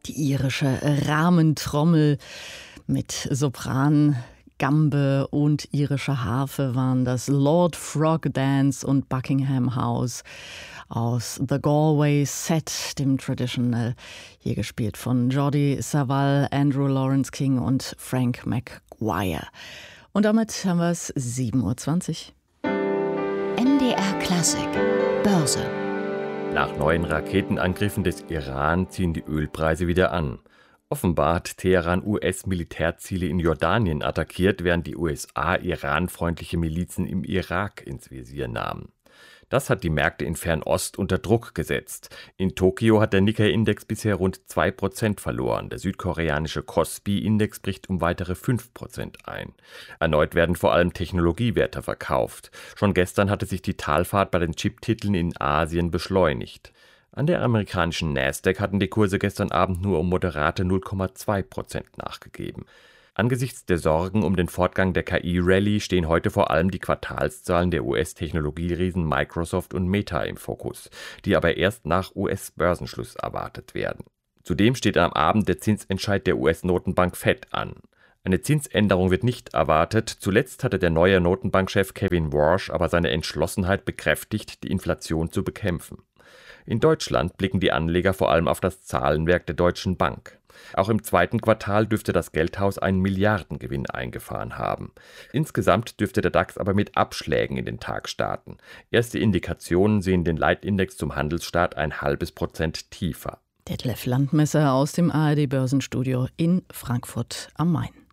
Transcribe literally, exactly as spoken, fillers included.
Die irische Rahmentrommel mit Sopran, Gambe und irischer Harfe waren das Lord Frog Dance und Buckingham House aus The Galway Set, dem Traditional, hier gespielt von Jordi Savall, Andrew Lawrence King und Frank McGuire. Und damit haben wir es sieben Uhr zwanzig. M D R Klassik Börse. Nach neuen Raketenangriffen des Iran ziehen die Ölpreise wieder an. Offenbar hat Teheran U S-Militärziele in Jordanien attackiert, während die U S A iranfreundliche Milizen im Irak ins Visier nahmen. Das hat die Märkte in Fernost unter Druck gesetzt. In Tokio hat der Nikkei-Index bisher rund zwei Prozent verloren. Der südkoreanische Kospi-Index bricht um weitere fünf Prozent ein. Erneut werden vor allem Technologiewerte verkauft. Schon gestern hatte sich die Talfahrt bei den Chip-Titeln in Asien beschleunigt. An der amerikanischen Nasdaq hatten die Kurse gestern Abend nur um moderate null Komma zwei Prozent nachgegeben. Angesichts der Sorgen um den Fortgang der K I-Rallye stehen heute vor allem die Quartalszahlen der U S-Technologieriesen Microsoft und Meta im Fokus, die aber erst nach U S-Börsenschluss erwartet werden. Zudem steht am Abend der Zinsentscheid der U S-Notenbank Fed an. Eine Zinsänderung wird nicht erwartet. Zuletzt hatte der neue Notenbankchef Kevin Warsh aber seine Entschlossenheit bekräftigt, die Inflation zu bekämpfen. In Deutschland blicken die Anleger vor allem auf das Zahlenwerk der Deutschen Bank. Auch im zweiten Quartal dürfte das Geldhaus einen Milliardengewinn eingefahren haben. Insgesamt dürfte der DAX aber mit Abschlägen in den Tag starten. Erste Indikationen sehen den Leitindex zum Handelsstart ein halbes Prozent tiefer. Detlef Landmesser aus dem A R D Börsenstudio in Frankfurt am Main.